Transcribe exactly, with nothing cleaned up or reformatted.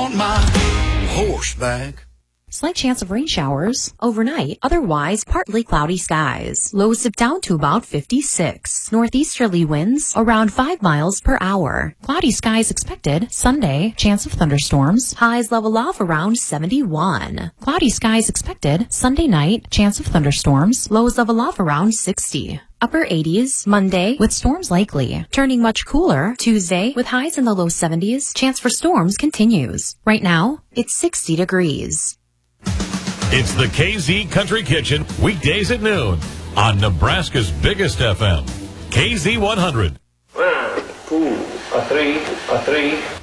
on my horseback. Slight chance of rain showers overnight, otherwise partly cloudy skies. Lows dip down to about fifty-six. Northeasterly winds around five miles per hour. Cloudy skies expected Sunday, chance of thunderstorms. Highs level off around seventy-one. Cloudy skies expected Sunday night, chance of thunderstorms. Lows level off around sixty. Upper eighties Monday with storms likely. Turning much cooler Tuesday with highs in the low seventies. Chance for storms continues. Right now, it's sixty degrees. It's the K Z Country Kitchen, weekdays at noon on Nebraska's biggest F M, K Z one hundred. One, two, a three, a three.